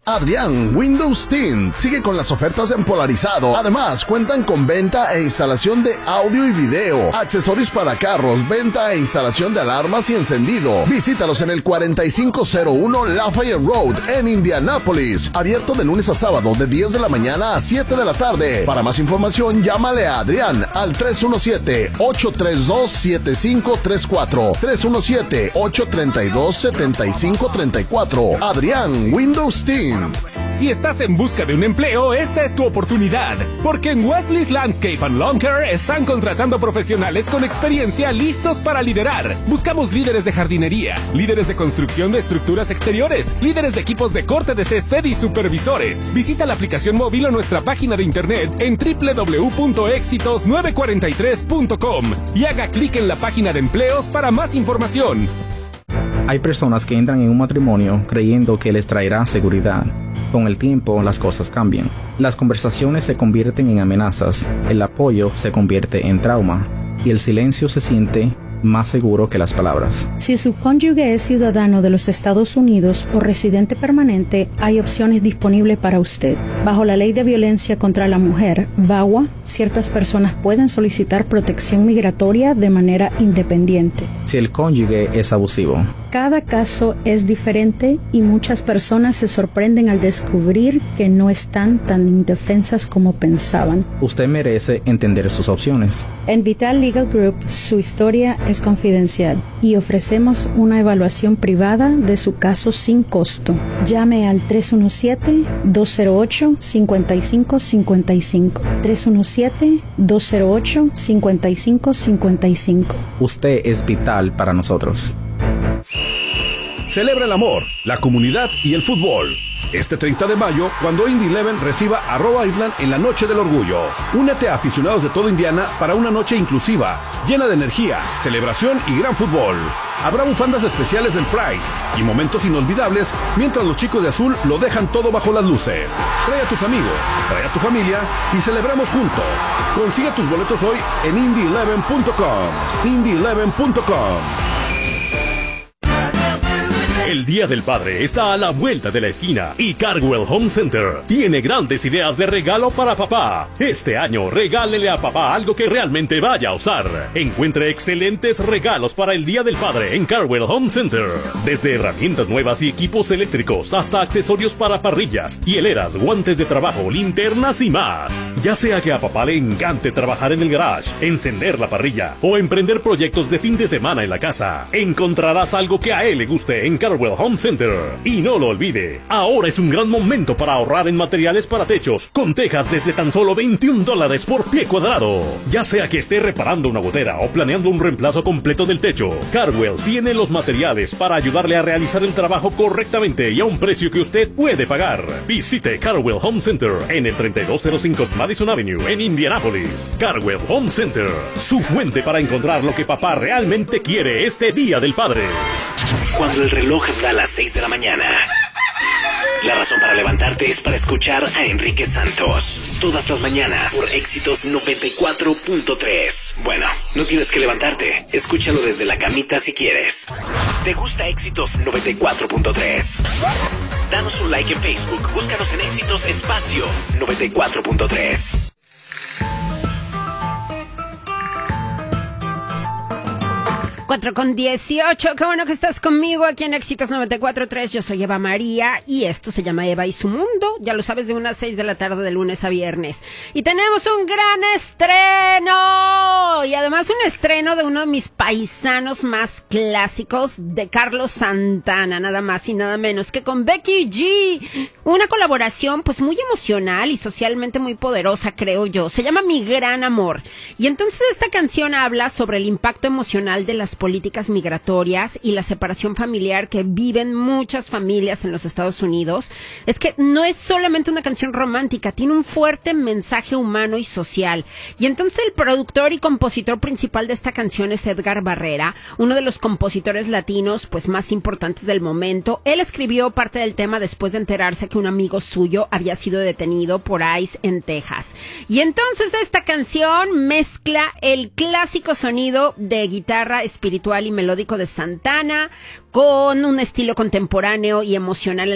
Adrián Windows Tint sigue con las ofertas en polarizado. Además, cuentan con venta e instalación de audio y video, accesorios para carros, venta e instalación de alarmas y encendido. Visítalos en el 4501 Lafayette Road en Indianápolis. Abierto de lunes a sábado de 10 de la mañana a 7 de la tarde. Para más información, llámale a Adrián al 317-832-7534. 317-832-7534. Adrián Windows Tint. Si estás en busca de un empleo, esta es tu oportunidad, porque en Wesley's Landscape and Lawn Care están contratando profesionales con experiencia listos para liderar. Buscamos líderes de jardinería, líderes de construcción de estructuras exteriores, líderes de equipos de corte de césped y supervisores. Visita la aplicación móvil o nuestra página de internet en www.exitos943.com y haga clic en la página de empleos para más información. Hay personas que entran en un matrimonio creyendo que les traerá seguridad. Con el tiempo, las cosas cambian. Las conversaciones se convierten en amenazas, el apoyo se convierte en trauma y el silencio se siente más seguro que las palabras. Si su cónyuge es ciudadano de los Estados Unidos o residente permanente, hay opciones disponibles para usted. Bajo la Ley de Violencia contra la Mujer, VAWA, ciertas personas pueden solicitar protección migratoria de manera independiente. Si el cónyuge es abusivo. Cada caso es diferente y muchas personas se sorprenden al descubrir que no están tan indefensas como pensaban. Usted merece entender sus opciones. En Vital Legal Group, su historia es confidencial y ofrecemos una evaluación privada de su caso sin costo. Llame al 317-208-5555. 317-208-5555. Usted es vital para nosotros. Celebra el amor, la comunidad y el fútbol. Este 30 de mayo, cuando Indy 11 reciba a Rhode Island en la Noche del Orgullo. Únete a aficionados de toda Indiana para una noche inclusiva, llena de energía, celebración y gran fútbol. Habrá bufandas especiales del Pride y momentos inolvidables mientras los chicos de azul lo dejan todo bajo las luces. Trae a tus amigos, trae a tu familia y celebremos juntos. Consigue tus boletos hoy en indy11.com. indy11.com. El Día del Padre está a la vuelta de la esquina y Carwell Home Center tiene grandes ideas de regalo para papá. Este año regálele a papá algo que realmente vaya a usar. Encuentre excelentes regalos para el Día del Padre en Carwell Home Center. Desde herramientas nuevas y equipos eléctricos hasta accesorios para parrillas, hieleras, guantes de trabajo, linternas y más. Ya sea que a papá le encante trabajar en el garage, encender la parrilla o emprender proyectos de fin de semana en la casa, encontrarás algo que a él le guste en Carwell Home Center. Y no lo olvide, ahora es un gran momento para ahorrar en materiales para techos, con tejas desde tan solo $21 por pie cuadrado. Ya sea que esté reparando una gotera o planeando un reemplazo completo del techo, Carwell tiene los materiales para ayudarle a realizar el trabajo correctamente y a un precio que usted puede pagar. Visite Carwell Home Center en el 3205 Madison Avenue en Indianápolis. Carwell Home Center, su fuente para encontrar lo que papá realmente quiere este Día del Padre. Cuando el reloj da las 6 de la mañana, la razón para levantarte es para escuchar a Enrique Santos. Todas las mañanas por Éxitos 94.3. Bueno, no tienes que levantarte. Escúchalo desde la camita si quieres. ¿Te gusta Éxitos 94.3? Danos un like en Facebook. Búscanos en Éxitos Espacio 94.3. Cuatro con 18, qué bueno que estás conmigo aquí en Éxitos 94.3. Yo soy Eva María y esto se llama Eva y su mundo. Ya lo sabes, de unas 6 de la tarde de lunes a viernes. Y tenemos un gran estreno. Y además un estreno de uno de mis paisanos más clásicos, de Carlos Santana, nada más y nada menos que con Becky G. Una colaboración pues muy emocional y socialmente muy poderosa, creo yo. Se llama Mi Gran Amor. Y entonces esta canción habla sobre el impacto emocional de las políticas migratorias y la separación familiar que viven muchas familias en los Estados Unidos. Es que no es solamente una canción romántica, tiene un fuerte mensaje humano y social. Y entonces el productor y compositor principal de esta canción es Edgar Barrera, uno de los compositores latinos pues más importantes del momento. Él escribió parte del tema después de enterarse que un amigo suyo había sido detenido por ICE en Texas. Y entonces esta canción mezcla el clásico sonido de guitarra espiritual y melódico de Santana con un estilo contemporáneo y emocional